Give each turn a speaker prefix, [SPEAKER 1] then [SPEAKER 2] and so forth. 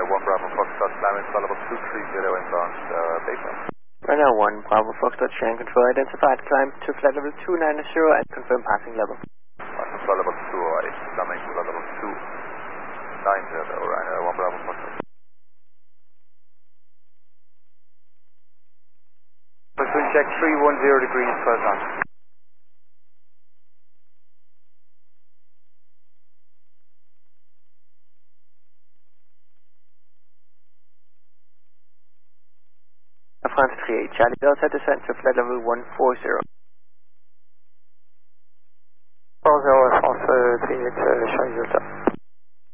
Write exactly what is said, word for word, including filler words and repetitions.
[SPEAKER 1] one Bravo Foxtrot, climbing flight level two three zero inbound, uh, Bayfront.
[SPEAKER 2] Runway one Bravo Foxtrot, Shan Control identified, climb to flight level two nine zero and confirm passing level.
[SPEAKER 1] Passing flight level two eight, climbing to flight level two nine zero, Ryanair one Bravo Foxtrot.
[SPEAKER 3] Wind check three one zero degrees, twelve knots.
[SPEAKER 2] France three eight, Charlie Delta, descent to flight level one four zero.
[SPEAKER 3] four zero, France three eight.